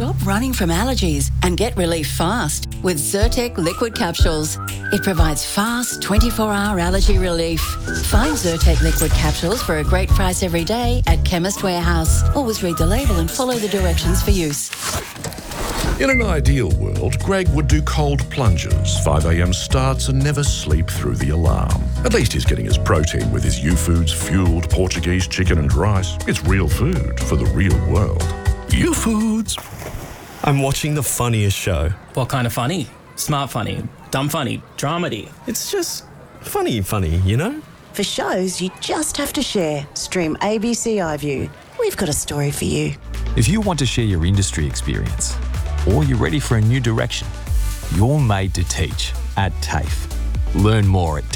Stop running from allergies and get relief fast with Zyrtec liquid capsules. It provides fast 24-hour allergy relief. Find Zyrtec liquid capsules for a great price every day at Chemist Warehouse. Always read the label and follow the directions for use. In an ideal world, Greg would do cold plunges, 5 a.m. starts and never sleep through the alarm. At least he's getting his protein with his U-Foods fueled Portuguese chicken and rice. It's real food for the real world. U-Foods. I'm watching the funniest show. What kind of funny? Smart funny, dumb funny, dramedy. It's just funny, you know? For shows you just have to share, stream ABC iView. We've got a story for you. If you want to share your industry experience or you're ready for a new direction, you're made to teach at TAFE. Learn more at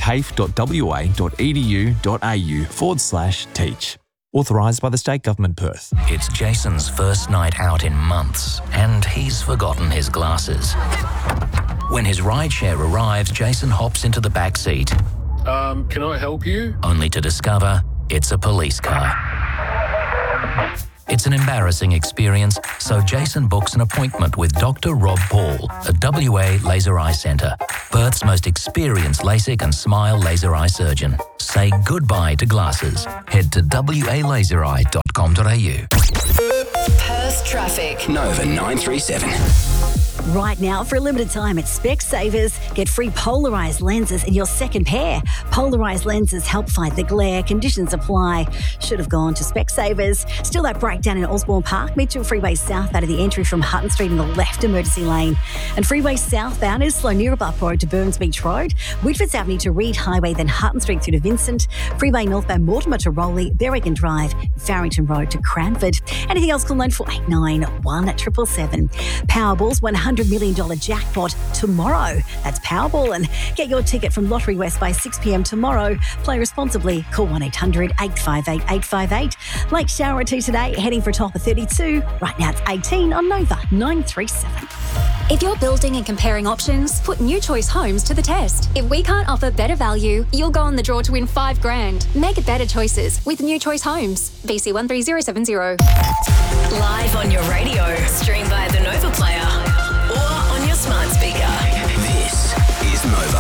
tafe.wa.edu.au/teach. Authorised by the State Government, Perth. It's Jason's first night out in months, and he's forgotten his glasses. When his rideshare arrives, Jason hops into the back seat. Can I help you? Only to discover it's a police car. It's an embarrassing experience, so Jason books an appointment with Dr. Rob Paul at WA Laser Eye Centre, Perth's most experienced LASIK and SMILE laser eye surgeon. Say goodbye to glasses. Head to walasereye.com.au. Perth traffic. Nova 937. Right now, for a limited time at Specsavers, get free polarised lenses in your second pair. Polarised lenses help fight the glare. Conditions apply. Should have gone to Specsavers. Still that breakdown in Osborne Park. Mitchell Freeway southbound of the entry from Hutton Street in the left emergency lane. And Freeway southbound is slow near Buff Road to Burns Beach Road. Whitfords Avenue to Reed Highway, then Hutton Street through to Vincent. Freeway northbound Mortimer to Rowley, Berrigan Drive, Farrington Road to Cranford. Anything else, call 9489 1777. Powerball's $100 million jackpot tomorrow. That's Powerball. And get your ticket from Lottery West by 6 p.m. tomorrow. Play responsibly. Call 1-800-858-858. Lake shower or two today, heading for a top of 32. Right now it's 18 on Nova 937. If you're building and comparing options, put New Choice Homes to the test. If we can't offer better value, you'll go on the draw to win $5,000. Make better choices with New Choice Homes. BC 13070. Live on your radio. Stream via the Nova Player or on your smart speaker. This is Nova.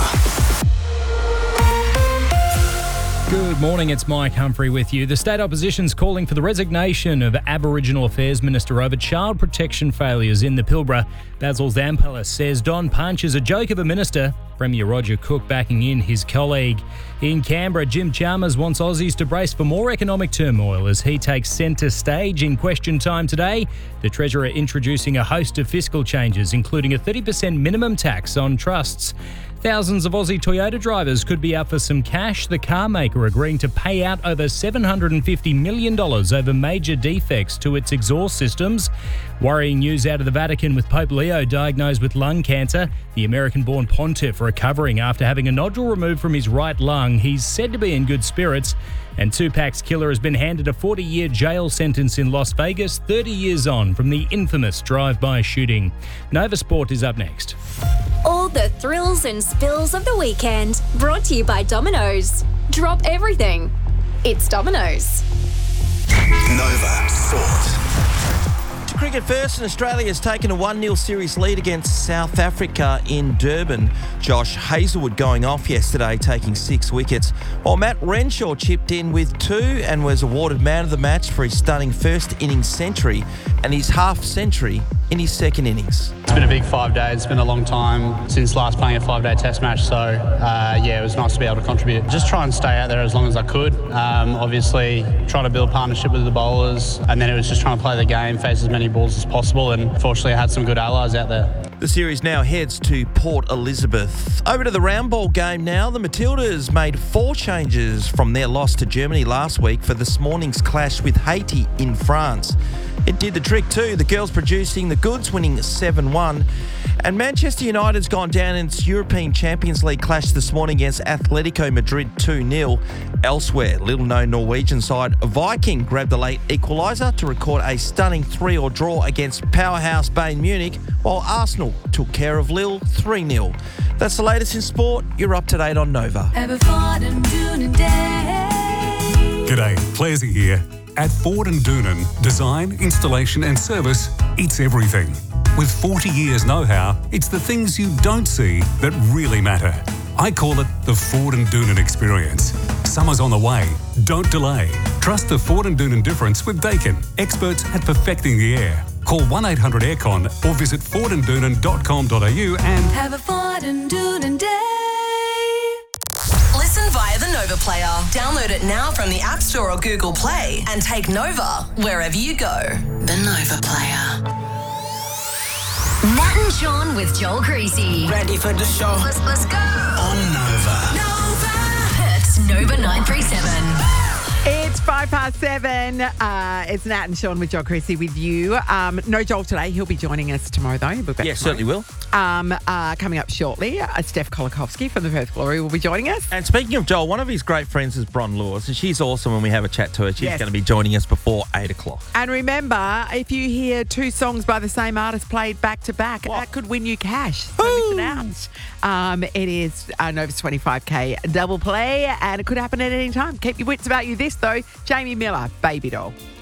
Good morning, it's Mike Humphrey with you. The state opposition's calling for the resignation of Aboriginal Affairs Minister over child protection failures in the Pilbara. Basil Zampelis says Don Punch is a joke of a minister. Premier Roger Cook backing in his colleague. In Canberra, Jim Chalmers wants Aussies to brace for more economic turmoil as he takes centre stage in Question Time today. The Treasurer introducing a host of fiscal changes, including a 30% minimum tax on trusts. Thousands of Aussie Toyota drivers could be up for some cash. The car maker agreeing to pay out over $750 million over major defects to its exhaust systems. Worrying news out of the Vatican with Pope Leo diagnosed with lung cancer. The American-born pontiff recovering after having a nodule removed from his right lung. He's said to be in good spirits. And Tupac's killer has been handed a 40-year jail sentence in Las Vegas, 30 years on from the infamous drive-by shooting. Nova Sport is up next. All the thrills and spills of the weekend, brought to you by Domino's. Drop everything. It's Domino's. Nova Sport. Cricket first, and Australia has taken a 1-0 series lead against South Africa in Durban. Josh Hazlewood going off yesterday, taking 6 wickets, while Matt Renshaw chipped in with 2 and was awarded man of the match for his stunning first innings century and his half century in his second innings. It's been a big 5 days. It's been a long time since last playing a 5-day test match, so it was nice to be able to contribute. Just try and stay out there as long as I could. Obviously, try to build partnership with the bowlers, and then it was just trying to play the game, face as many balls as possible, and fortunately I had some good allies out there. The series now heads to Port Elizabeth. Over to the round ball game now. The Matildas made 4 changes from their loss to Germany last week for this morning's clash with Haiti in France. It did the trick too, the girls producing the goods, winning 7-1. And Manchester United's gone down in its European Champions League clash this morning against Atletico Madrid 2-0. Elsewhere, little-known Norwegian side Viking grabbed a late equaliser to record a stunning 3-3 draw against powerhouse Bayern Munich, while Arsenal took care of Lille 3-0. That's the latest in sport. You're up to date on Nova. G'day, Plazy here. At Ford and Doonan, design, installation and service, it's everything. With 40 years know-how, it's the things you don't see that really matter. I call it the Ford and Doonan experience. Summer's on the way. Don't delay. Trust the Ford and Doonan difference with Daikin, experts at perfecting the air. Call 1-800-AIRCON or visit fordanddoonan.com.au and have a Ford and Doonan day. Listen via the Nova Player. Download it now from the App Store or Google Play and take Nova wherever you go. The Nova Player. Nat and Sean with Joel Creasy. Ready for the show? Let's go. On Nova. Perth's Nova 937. It's 7:05. It's Nat and Sean with Joel Creasy with you. No Joel today. He'll be joining us tomorrow, though. He'll be back Yeah, tomorrow. certainly will. Coming up shortly, Steph Kolakowski from the Perth Glory will be joining us. And speaking of Joel, one of his great friends is Bron Lewis, and she's awesome when we have a chat to her. She's Yes. going to be joining us before 8 o'clock. And remember, if you hear two songs by the same artist played back to back, that could win you cash. So miss it out. It is Nova's 25K double play, and it could happen at any time. Keep your wits about you this, though. Jamie Miller, Baby Doll.